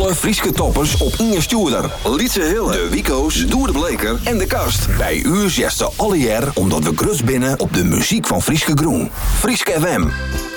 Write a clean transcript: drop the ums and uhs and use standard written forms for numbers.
Alle Frieske toppers op Inge Stuurder. Lietse Hille, de Wico's, Doer de Bleker en de Kast. Bij u zegt ze alle jaar omdat we grus binnen op de muziek van Frieske Groen. Frieske FM.